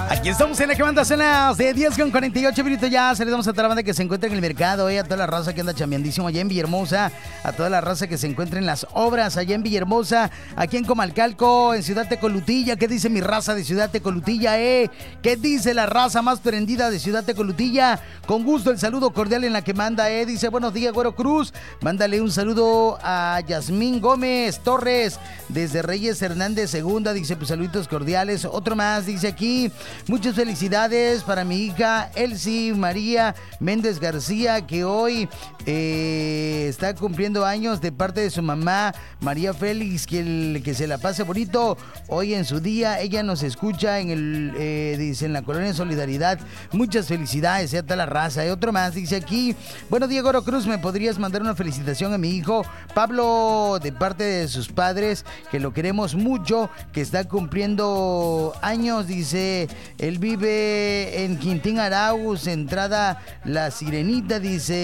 Aquí estamos en la que manda cenas de 10:48 ya. Saludamos a toda la banda que se encuentra en el mercado, a toda la raza que anda chambeandísimo allá en Villahermosa, a toda la raza que se encuentra en las obras allá en Villahermosa, aquí en Comalcalco, en Ciudad Tecolutilla. ¿Qué dice mi raza de Ciudad Tecolutilla, ¿Qué dice la raza más prendida de Ciudad Tecolutilla? Con gusto el saludo cordial en la que manda, Dice, buenos días, Güero Cruz. Mándale un saludo a Yasmín Gómez Torres, desde Reyes Hernández Segunda. Dice, pues saluditos cordiales. Otro más, dice aquí, muchas felicidades para mi hija Elsie María Méndez García, que hoy está cumpliendo años, de parte de su mamá María Félix, que se la pase bonito hoy en su día. Ella nos escucha dice, en la Colonia Solidaridad. Muchas felicidades a toda la raza. Otro más, dice aquí, buenos días, Güero Cruz, ¿me podrías mandar una felicitación a mi hijo Pablo, de parte de sus padres, que lo queremos mucho, que está cumpliendo años? Dice, él vive en Quintín Arauz, entrada La Sirenita.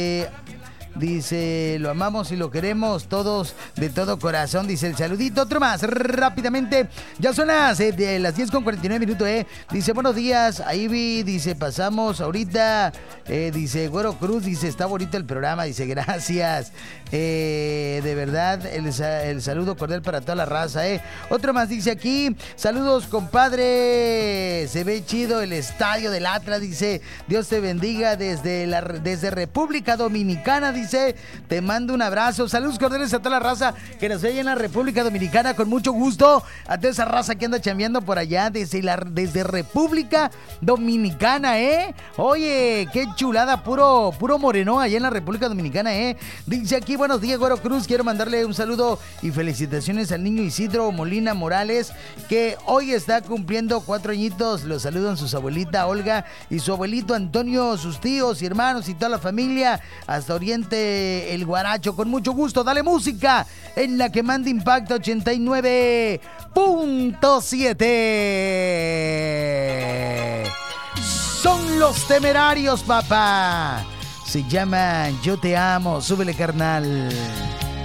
Dice, lo amamos y lo queremos todos de todo corazón. Dice el saludito. Otro más, rápidamente. Ya son las 10:49. Dice, buenos días, ahí vi. Dice, pasamos ahorita. Dice, Güero Cruz. Dice, está bonito el programa. Dice, gracias. De verdad, el saludo cordial para toda la raza, Otro más, dice aquí, saludos, compadre. Se ve chido el estadio del Atlas. Dice, Dios te bendiga desde República Dominicana. Dice, te mando un abrazo. Saludos cordiales a toda la raza que nos ve en la República Dominicana, con mucho gusto. A toda esa raza que anda chambeando por allá desde República Dominicana, Oye, qué chulada, puro moreno allá en la República Dominicana, Dice aquí, buenos días, Güero Cruz. Quiero mandarle un saludo y felicitaciones al niño Isidro Molina Morales, que hoy está cumpliendo 4 añitos. Los saludan sus abuelita Olga y su abuelito Antonio, sus tíos y hermanos y toda la familia hasta Oriente El Guaracho. Con mucho gusto, dale música en la que manda Impacto 89.7. Son Los Temerarios, papá. Se llama Yo Te Amo. Súbele, carnal.